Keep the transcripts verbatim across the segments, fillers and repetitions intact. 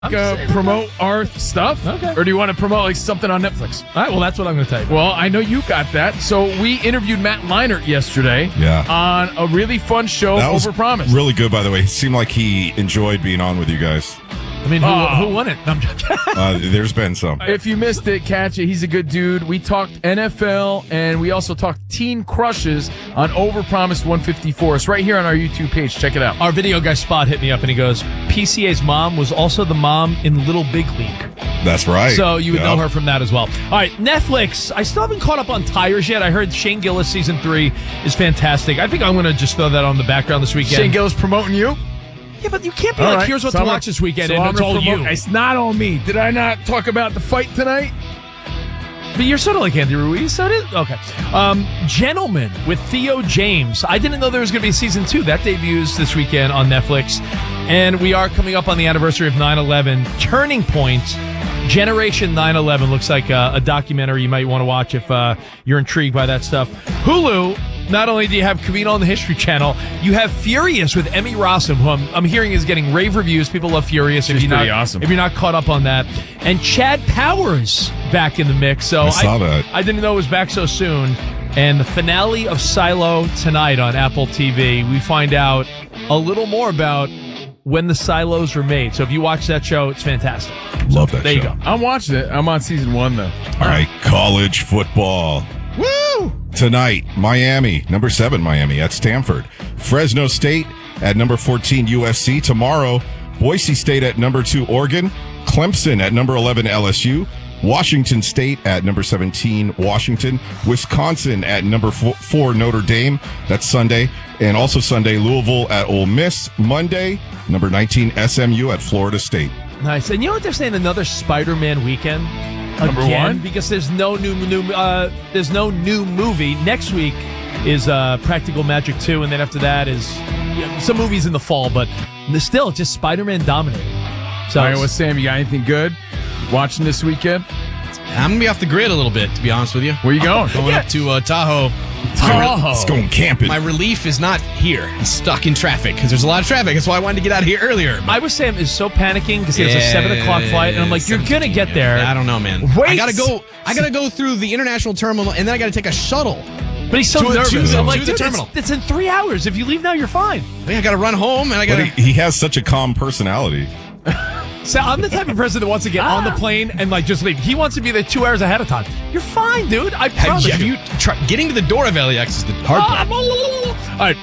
Uh, promote our stuff? Okay. Or do you want to promote like something on Netflix? All right, well, that's what I'm going to tell you. Well, I know you got that. So we interviewed Matt Leinart yesterday Yeah. on a really fun show, That was Overpromised. really good, by the way. It seemed like he enjoyed being on with you guys. I mean, who, Oh. who won it? I'm joking. Uh, there's been some. If you missed it, catch it. He's a good dude. We talked N F L, and we also talked teen crushes on Overpromised one fifty-four. It's right here on our YouTube page. Check it out. Our video guy Spot hit me up and he goes, P C A's mom was also the mom in Little Big League. That's right. So you would Yeah. know her from that as well. All right, Netflix. I still haven't caught up on Tires yet. I heard Shane Gillis season three is fantastic. I think I'm going to just throw that on the background this weekend. Shane Gillis promoting you? Yeah, but you can't be All like, right. here's what So to I'm watch gonna- this weekend, so and I'm it's gonna all promote- you. It's not all me. Did I not talk about the fight tonight? But you're sort of like Andy Ruiz, so did okay. Um, Gentleman with Theo James. I didn't know there was going to be a season two. That debuts this weekend on Netflix, and we are coming up on the anniversary of nine eleven. Turning Point, Generation nine eleven looks like a, a documentary you might want to watch if uh, you're intrigued by that stuff. Hulu. Not only do you have Camino on the History Channel, you have Furious with Emmy Rossum, who I'm, I'm hearing is getting rave reviews. People love Furious. She's if you're pretty not, awesome. If you're not caught up on that. And Chad Powers back in the mix. So I saw that. I didn't know it was back so soon. And the finale of Silo tonight on Apple T V, we find out a little more about when the silos were made. So if you watch that show, it's fantastic. Love that There you show. go. I'm watching it. I'm on season one, though. All right, college football. Woo! Tonight, Miami, number seven, Miami at Stanford. Fresno State at number fourteen, U S C. Tomorrow, Boise State at number two, Oregon. Clemson at number eleven, L S U. Washington State at number seventeen, Washington. Wisconsin at number four, Notre Dame. That's Sunday. And also Sunday, Louisville at Ole Miss. Monday, number nineteen, S M U at Florida State. Nice. And you know what they're saying? Another Spider-Man weekend. Number Again, one? because there's no new new uh, there's no new movie. Next week is uh, Practical Magic two, and then after that is yeah, some movies in the fall. But still, it's just Spider-Man dominating. So All right, well, Sam, you got anything good watching this weekend? I'm going to be off the grid a little bit, to be honest with you. Where you going? Going up to uh, Tahoe. Tahoe. It's going camping. My relief is not here. I'm stuck in traffic because there's a lot of traffic. That's why I wanted to get out of here earlier. I was Sam is so panicking because he has a seven o'clock flight, and I'm like, you're gonna get there. I don't know, man. Wait. I gotta go. I gotta go through the international terminal, and then I gotta take a shuttle. But he's so To- to nervous. the- I'm like, to the dude, terminal. It's, it's in three hours. If you leave now, you're fine. I gotta run home, and I But gotta. he, he has such a calm personality. So I'm the type of person that wants to get on the plane and like just leave. He wants to be there two hours ahead of time. You're fine, dude. I Have, promise you- have you. you try, getting to the door of L A X is the hard part. All right,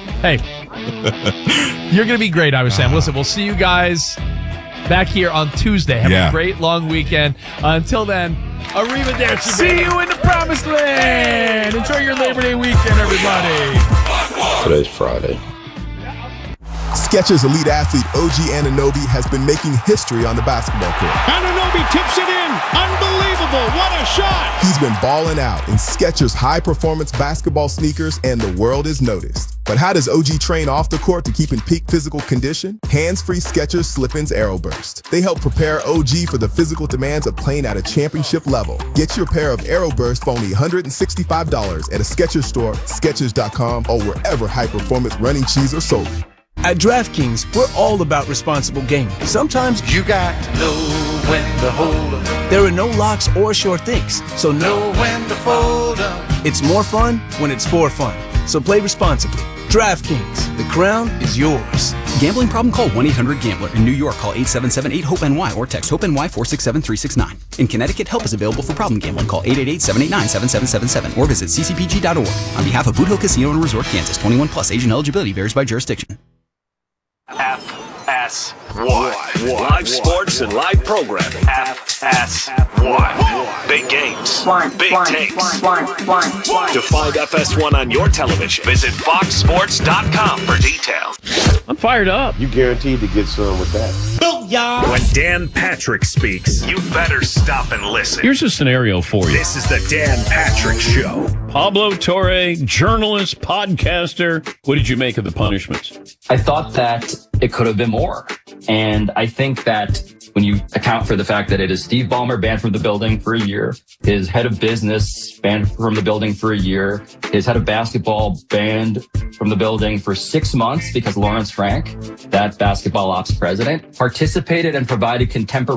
hey, you're gonna be great, I was saying. Listen, we'll see you guys back here on Tuesday. Have Yeah. a great long weekend. Uh, until then, arrivederci. See you in the promised land. Enjoy your Labor Day weekend, everybody. Today's Friday. Skechers elite athlete O G Anunoby has been making history on the basketball court. Anunoby tips it in. Unbelievable. What a shot. He's been balling out in Skechers high-performance basketball sneakers, and the world has noticed. But how does O G train off the court to keep in peak physical condition? Hands-free Skechers Slip-ins Aeroburst. They help prepare O G for the physical demands of playing at a championship level. Get your pair of Aeroburst for only one hundred sixty-five dollars at a Skechers store, Skechers dot com, or wherever high-performance running shoes are sold. At DraftKings, we're all about responsible gaming. Sometimes You got to know when to hold up, there are no locks or sure things, so no, know when to fold up. it's more fun when it's for fun. So play responsibly. DraftKings, the crown is yours. Gambling problem? Call one eight hundred gambler. In New York, call eight seven seven eight hope N Y or text HOPE-NY four six seven three six nine. In Connecticut, help is available for problem gambling. Call eight eight eight seven eight nine seven seven seven seven or visit c c p g dot org. On behalf of Boot Hill Casino and Resort, Kansas, twenty-one plus, age and eligibility varies by jurisdiction. F S one. Live sports and live programming. F S one. Big games. Big takes. To find F S one on your television, visit fox sports dot com for details. I'm fired up. You guaranteed to get some with that. When Dan Patrick speaks, you better stop and listen. Here's a scenario for you. This is the Dan Patrick Show. Pablo Torre, journalist, podcaster. What did you make of the punishments? I thought that it could have been more. And I think that when you account for the fact that it is Steve Ballmer banned from the building for a year, his head of business banned from the building for a year, his head of basketball banned from the building for six months because Lawrence Frank, that basketball ops president, participated and provided contemporaneous